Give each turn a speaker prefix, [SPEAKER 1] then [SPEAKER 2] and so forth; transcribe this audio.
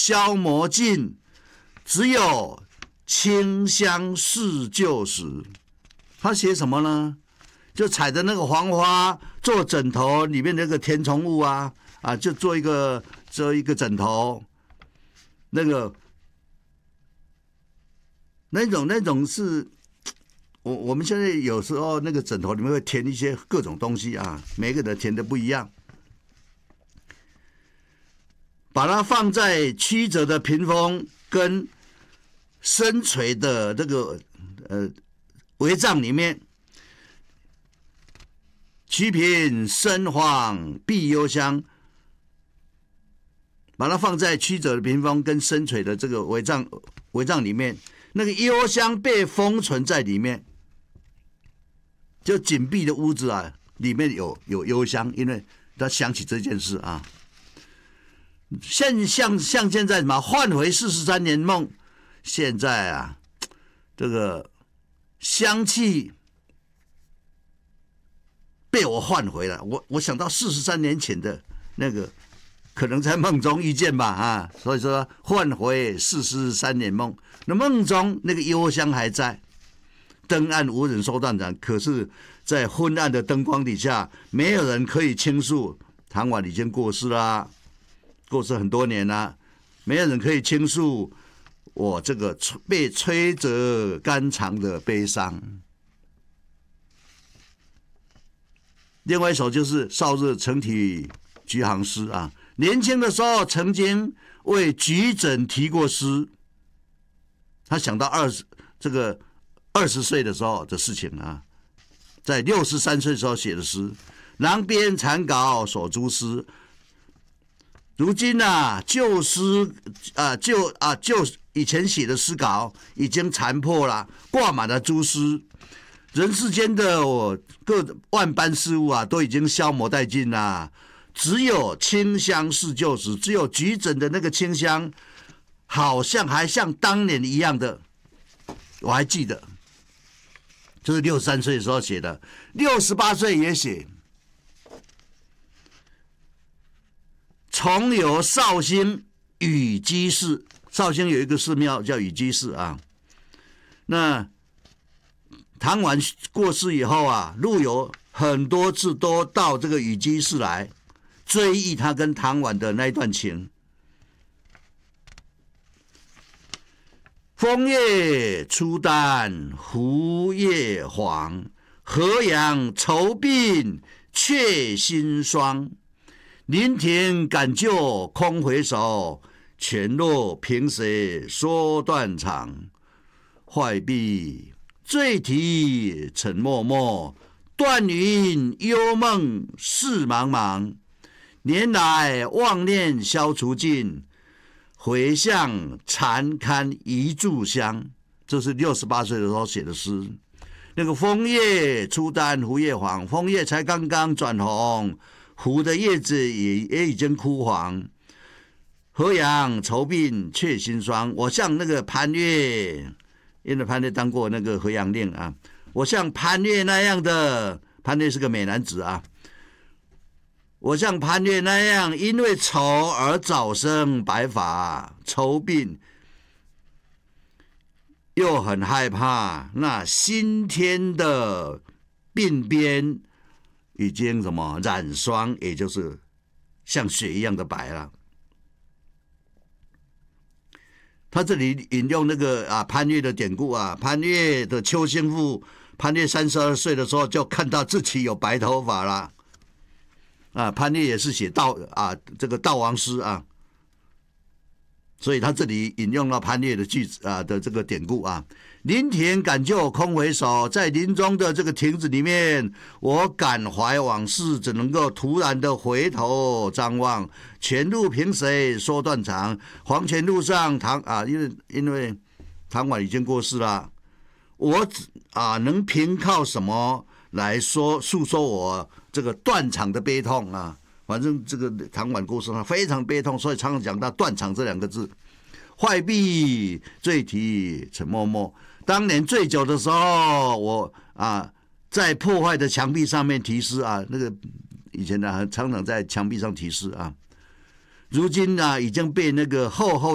[SPEAKER 1] 消磨尽，只有清香似旧时。他写什么呢？就采的那个黄花做枕头，里面那个填充物啊，就做一个枕头，那种是，我们现在有时候那个枕头里面会填一些各种东西啊，每个人填的不一样。把它放在曲折的屏风跟深垂的这个帷帐里面，曲屏深黄碧幽香，把它放在曲折的屏风跟深垂的这个帷帐里面，那个幽香被封存在里面，就紧闭的屋子啊，里面有幽香，因为他想起这件事啊。像现在什么换回43年梦，现在啊，这个香气被我换回了。我想到43年前的那个，可能在梦中遇见吧啊，所以说换回43年梦。那梦中那个幽香还在，灯暗无人收断肠，可是，在昏暗的灯光底下，没有人可以倾诉。唐婉已经过世啦。过世很多年了，没有人可以倾诉我这个被吹折肝肠的悲伤。另外一首就是少日成体菊行诗啊，年轻的时候曾经为菊枕题过诗，他想到20岁的时候的事情啊，在63岁的时候写的诗，囊边残稿所诸诗。如今啊，旧诗旧以前写的诗稿已经残破了，挂满了蛛丝。人世间的各万般事物啊，都已经消磨殆尽了，只有清香似旧时，只有菊枕的那个清香，好像还像当年一样的。我还记得，这是63岁的时候写的，68岁也写。重游绍兴雨居寺，绍兴有一个寺庙叫雨居寺啊。那唐婉过世以后啊，陆游很多次都到这个雨居寺来追忆他跟唐婉的那一段情。枫叶初淡胡叶黄，河阳愁鬓却新霜。临亭赶旧空回首，泉落平水说断肠。坏壁醉啼沉默默，断云幽梦事茫茫。年来妄念消除尽，回向残堪一炷香。这是68岁的时候写的诗。那个枫叶初淡胡叶黄，枫叶才刚刚转红，湖的叶子也已经枯黄。河阳愁鬓却新霜。我像那个潘岳，因为潘岳当过那个河阳令啊，我像潘岳那样的，潘岳是个美男子啊。我像潘岳那样，因为愁而早生白发，愁鬓又很害怕那新天的鬓边已经什么染霜，也就是像雪一样的白了。他这里引用那个潘岳的典故啊，潘岳的秋兴赋，潘岳32岁的时候就看到自己有白头发了。潘岳也是写这个悼亡诗啊，所以他这里引用了潘岳的句子的这个典故啊。临亭赶旧空回首，在林中的这个亭子里面，我感怀往事，只能够突然的回头张望。泉路平水说断肠，黄泉路上因为唐婉已经过世了，我能凭靠什么来诉说我这个断肠的悲痛啊？反正这个唐婉过世他非常悲痛，所以常常讲到断肠这2个字。坏壁醉啼沉默默。当年醉酒的时候，我在破坏的墙壁上面题诗啊，那个以前常常在墙壁上题诗啊。如今已经被那个厚厚